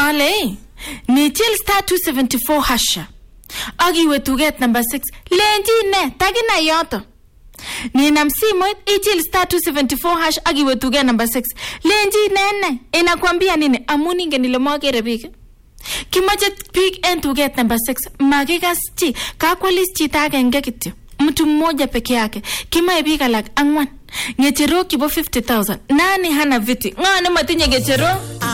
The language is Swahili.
Ale, nichil star 274 hasha. Agiwe tuget number 6. Lenji ne, tagina yoto. Ninam simoit ichil star 274 hash agiwe tuget number 6. Lenji ne. Inakwambia nini? Amuni ngenile mwagere big. Kimache big en tuget number 6. Magigas chi, kakwalis chita agenge kityo. Mtu mmoja peke yake. Kimae big alak angwan. Ngechero kibo 50,000. Nani hana viti? Ngane matinye ngechero?